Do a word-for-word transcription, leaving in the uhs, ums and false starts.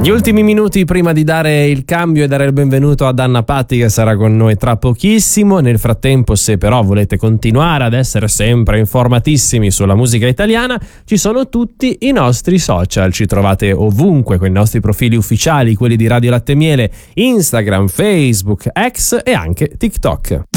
Gli ultimi minuti prima di dare il cambio e dare il benvenuto ad Anna Patti, che sarà con noi tra pochissimo. Nel frattempo, se però volete continuare ad essere sempre informatissimi sulla musica italiana, ci sono tutti i nostri social. Ci trovate ovunque con i nostri profili ufficiali, quelli di Radio Latte e Miele, Instagram, Facebook, X e anche TikTok.